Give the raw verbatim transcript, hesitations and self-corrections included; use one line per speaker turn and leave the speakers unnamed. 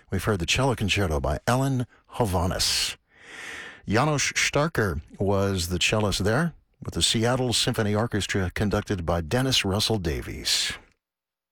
we've heard the Cello Concerto by Ellen Hovhaness. Janos Starker was the cellist there, with the Seattle Symphony Orchestra conducted by Dennis Russell Davies.